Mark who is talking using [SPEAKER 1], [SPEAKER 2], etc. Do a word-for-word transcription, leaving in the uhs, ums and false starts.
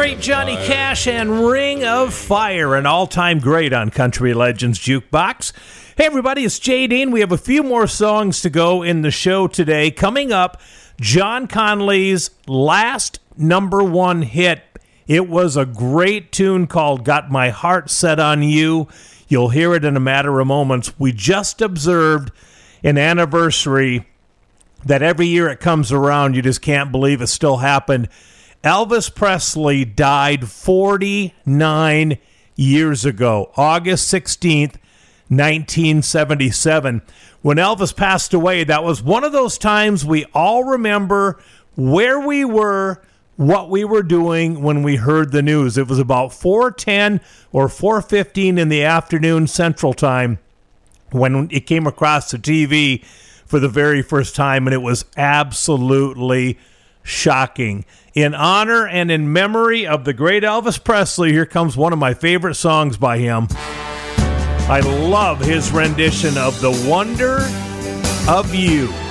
[SPEAKER 1] great Johnny Cash and Ring of Fire, an all-time great on Country Legends Jukebox. Hey, everybody, it's Jay Dean. We have a few more songs to go in the show today. Coming up, John Conlee's last number one hit. It was a great tune called Got My Heart Set on You. You'll hear it in a matter of moments. We just observed an anniversary that every year it comes around, you just can't believe it still happened. Elvis Presley died forty-nine years ago, August sixteenth, nineteen seventy-seven. When Elvis passed away, that was one of those times we all remember where we were, what we were doing when we heard the news. It was about four ten or four fifteen in the afternoon Central Time when it came across the T V for the very first time, and it was absolutely shocking. In honor and in memory of the great Elvis Presley, here comes one of my favorite songs by him. I love his rendition of The Wonder of You.